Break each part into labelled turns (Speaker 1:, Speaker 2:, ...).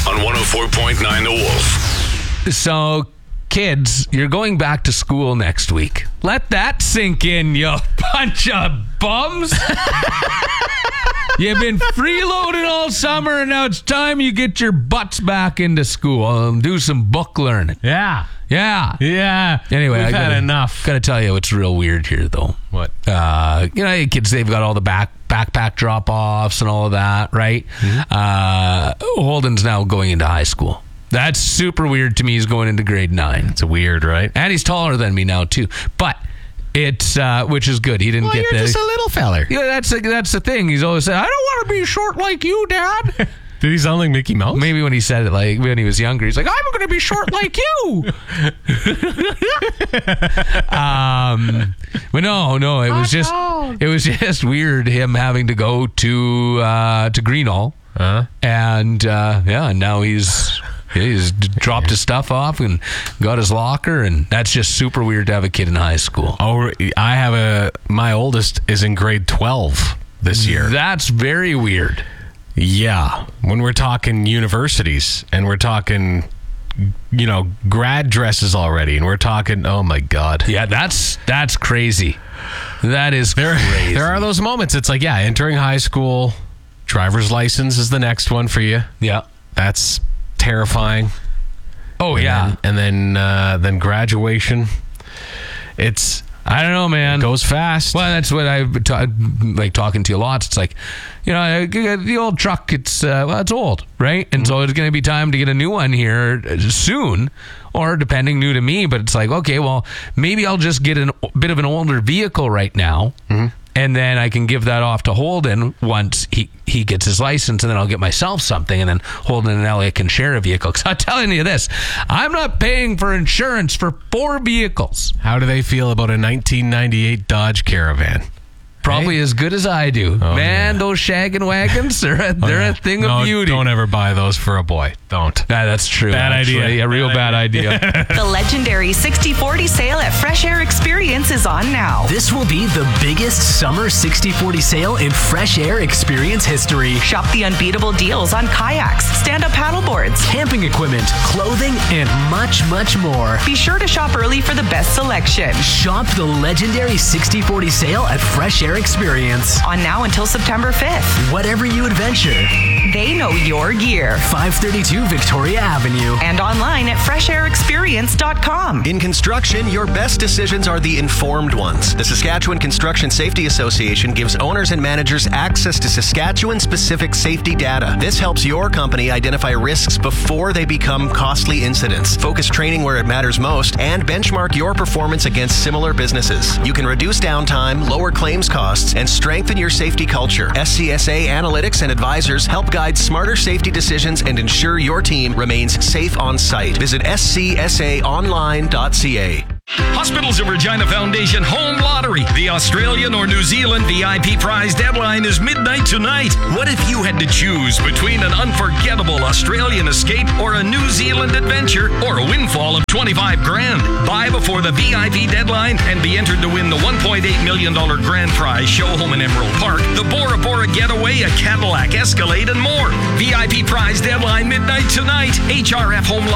Speaker 1: on 104.9 The Wolf.
Speaker 2: So, kids, you're going back to school next week. Let that sink in, you bunch of bums. You've been freeloading all summer, and now it's time you get your butts back into school and do some book learning.
Speaker 3: Yeah.
Speaker 2: Anyway,
Speaker 3: We've had enough.
Speaker 2: Got to tell you, it's real weird here, though.
Speaker 3: What?
Speaker 2: Kids, they've got all the backpack drop-offs and all of that, right? Mm-hmm. Holden's now going into high school. That's super weird to me. He's going into grade 9.
Speaker 3: It's weird, right?
Speaker 2: And he's taller than me now, too. But it's, which is good. He didn't get
Speaker 3: you're just a little feller.
Speaker 2: Yeah, that's the thing. He's always said, I don't want to be short like you, Dad.
Speaker 3: Did he sound like Mickey Mouse?
Speaker 2: Maybe when he said it, like when he was younger, he's like, I'm going to be short like you. But no, it was just weird him having to go to Greenall, and now he's dropped his stuff off and got his locker, and that's just super weird to have a kid in high school.
Speaker 3: Oh, my oldest is in grade 12 this year.
Speaker 2: That's very weird.
Speaker 3: Yeah, when we're talking universities and we're talking, grad dresses already, and we're talking, oh my God.
Speaker 2: Yeah, that's crazy. That is crazy.
Speaker 3: There are those moments. It's like, entering high school, driver's license is the next one for you.
Speaker 2: Yeah.
Speaker 3: That's terrifying.
Speaker 2: Oh, yeah.
Speaker 3: And then graduation.
Speaker 2: I don't know, man.
Speaker 3: It goes fast.
Speaker 2: Well, that's what I've like talking to you lots. It's like, the old truck, it's old, right? And so it's going to be time to get a new one here soon, or depending, new to me. But it's like, okay, well, maybe I'll just get a bit of an older vehicle right now. Mm-hmm. And then I can give that off to Holden once he gets his license, and then I'll get myself something, and then Holden and Elliot can share a vehicle. Because I'm telling you this, I'm not paying for insurance for 4 vehicles.
Speaker 3: How do they feel about a 1998 Dodge Caravan?
Speaker 2: Probably as good as I do.
Speaker 3: Oh,
Speaker 2: man, those shaggin' wagons, they're a thing of beauty.
Speaker 3: Don't ever buy those for a boy. Don't.
Speaker 2: That's true.
Speaker 3: Bad idea.
Speaker 2: A real bad idea.
Speaker 4: The legendary 60/40 sale at Fresh Air Experience is on now.
Speaker 5: This will be the biggest summer 60/40 sale in Fresh Air Experience history.
Speaker 4: Shop the unbeatable deals on kayaks, stand-up paddleboards,
Speaker 5: camping equipment, clothing, and much, much more.
Speaker 4: Be sure to shop early for the best selection.
Speaker 5: Shop the legendary 60/40 sale at Fresh Air Experience.
Speaker 4: On now until September 5th.
Speaker 5: Whatever you adventure,
Speaker 4: they know your gear.
Speaker 5: 532 Victoria Avenue.
Speaker 4: And online at freshairexperience.com.
Speaker 6: In construction, your best decisions are the informed ones. The Saskatchewan Construction Safety Association gives owners and managers access to Saskatchewan-specific safety data. This helps your company identify risks before they become costly incidents, focus training where it matters most, and benchmark your performance against similar businesses. You can reduce downtime, lower claims costs, and strengthen your safety culture. SCSA Analytics and Advisors help guide smarter safety decisions and ensure your team remains safe on site. Visit scsaonline.ca.
Speaker 7: Hospitals of Regina Foundation Home Lottery. The Australian or New Zealand VIP prize deadline is midnight tonight. What if you had to choose between an unforgettable Australian escape or a New Zealand adventure or a windfall of $25,000? Buy before the VIP deadline and be entered to win the $1.8 million grand prize show home in Emerald Park, the Bora Bora Getaway, a Cadillac Escalade, and more. VIP prize deadline midnight tonight.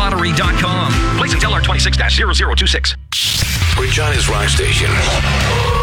Speaker 7: HRFHomeLottery.com. Place until R26-0026.
Speaker 1: Regina's Rock Station.